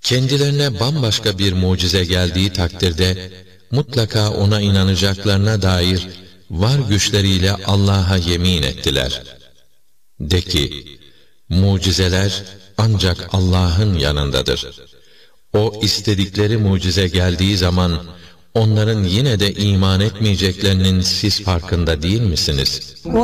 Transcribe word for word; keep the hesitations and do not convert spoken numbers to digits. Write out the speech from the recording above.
Kendilerine bambaşka bir mucize geldiği takdirde, mutlaka ona inanacaklarına dair var güçleriyle Allah'a yemin ettiler. De ki, mucizeler ancak Allah'ın yanındadır. O istedikleri mucize geldiği zaman, onların yine de iman etmeyeceklerinin siz farkında değil misiniz?